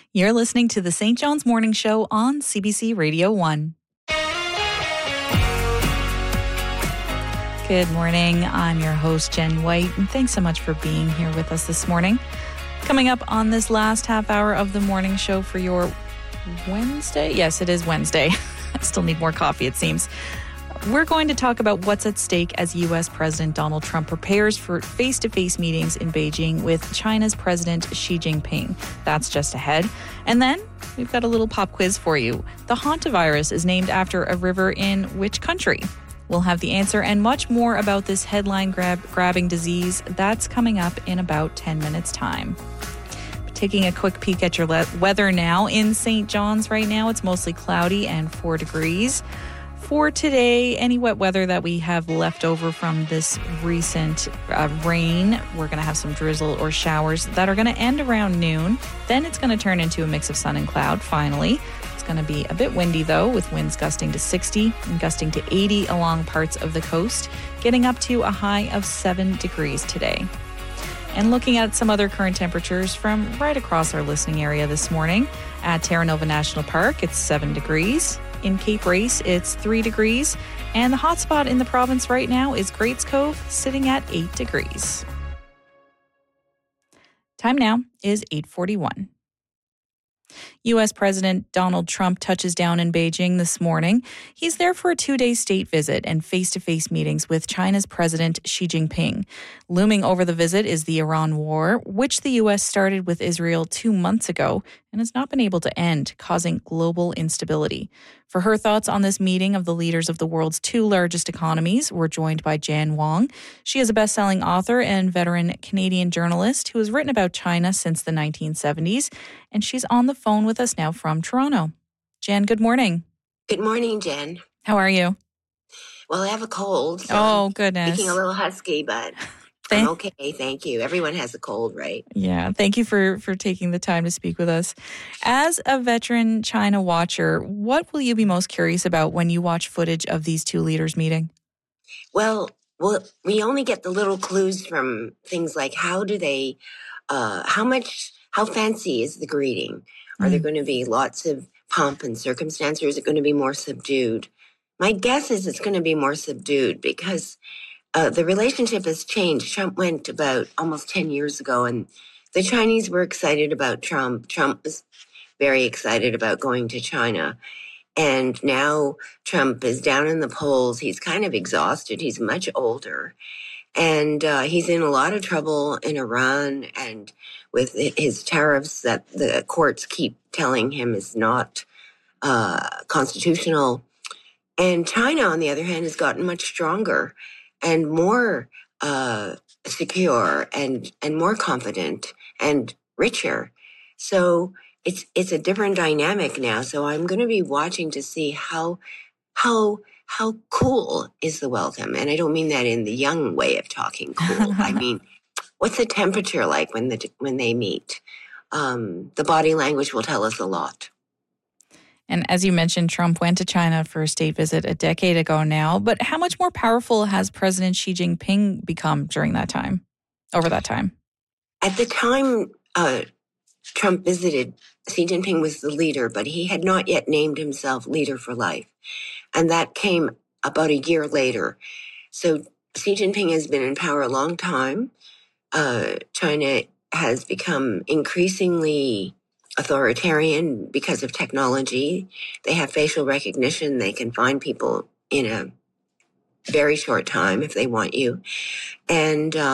You're listening to the St. John's Morning Show on CBC Radio 1. Good morning. I'm your host, Jen White, and thanks so much for being here with us this morning. Coming up on this last half hour of the morning show for your Wednesday. Yes, it is Wednesday. I still need more coffee, it seems. We're going to talk about what's at stake as U.S. President Donald Trump prepares for face-to-face meetings in Beijing with China's President Xi Jinping. That's just ahead. And then we've got a little pop quiz for you. The hantavirus is named after a river in which country? We'll have the answer and much more about this headline-grabbing disease. That's coming up in about 10 minutes' time. Taking a quick peek at your weather now in St. John's right now. It's mostly cloudy and 4 degrees. For today, any wet weather that we have left over from this recent rain, we're going to have some drizzle or showers that are going to end around noon. Then it's going to turn into a mix of sun and cloud finally. It's going to be a bit windy, though, with winds gusting to 60 and gusting to 80 along parts of the coast, getting up to a high of 7 degrees today. And looking at some other current temperatures from right across our listening area this morning. At Terra Nova National Park, it's 7 degrees. In Cape Race, it's 3 degrees. And the hot spot in the province right now is Greats Cove, sitting at 8 degrees. Time now is 8:41. U.S. President Donald Trump touches down in Beijing this morning. He's there for a 2-day state visit and face-to-face meetings with China's President Xi Jinping. Looming over the visit is the Iran war, which the U.S. started with Israel 2 months ago and has not been able to end, causing global instability. For her thoughts on this meeting of the leaders of the world's 2 largest economies, we're joined by Jan Wong. She is a best-selling author and veteran Canadian journalist who has written about China since the 1970s, and she's on the phone with us now from Toronto. Jan, good morning. Good morning, Jen. How are you? Well, I have a cold. So oh, goodness. Speaking a little husky, but I'm okay. Thank you. Everyone has a cold, right? Yeah. Thank you for taking the time to speak with us. As a veteran China watcher, what will you be most curious about when you watch footage of these 2 leaders meeting? Well, we only get the little clues from things like how fancy is the greeting? Are there going to be lots of pomp and circumstance, or is it going to be more subdued? My guess is it's going to be more subdued because the relationship has changed. Trump went about almost 10 years ago, and the Chinese were excited about Trump. Trump was very excited about going to China. And now Trump is down in the polls. He's kind of exhausted. He's much older. And he's in a lot of trouble in Iran and with his tariffs that the courts keep telling him is not constitutional. And China, on the other hand, has gotten much stronger and more secure and more confident and richer. So it's a different dynamic now. So I'm going to be watching to see how cool is the welcome. And I don't mean that in the young way of talking cool. I mean, what's the temperature like when they meet? The body language will tell us a lot. And as you mentioned, Trump went to China for a state visit a decade ago now. But how much more powerful has President Xi Jinping become over that time? At the time Trump visited, Xi Jinping was the leader, but he had not yet named himself leader for life. And that came about a year later. So Xi Jinping has been in power a long time. China has become increasingly authoritarian because of technology. They have facial recognition. They can find people in a very short time if they want you. And